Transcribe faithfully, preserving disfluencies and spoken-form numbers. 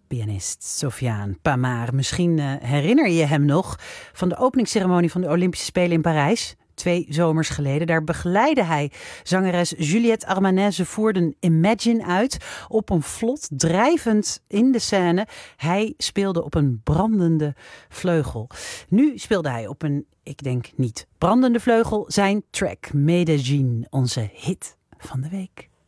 Pianist Sofiane Pamar. Misschien uh, herinner je hem nog van de openingsceremonie van de Olympische Spelen in Parijs. Twee zomers geleden. Daar begeleidde hij zangeres Juliette Armanet. Ze voerden Imagine uit op een vlot, drijvend in de scène. Hij speelde op een brandende vleugel. Nu speelde hij op een, ik denk niet brandende vleugel, zijn track Medellin, onze hit van de week.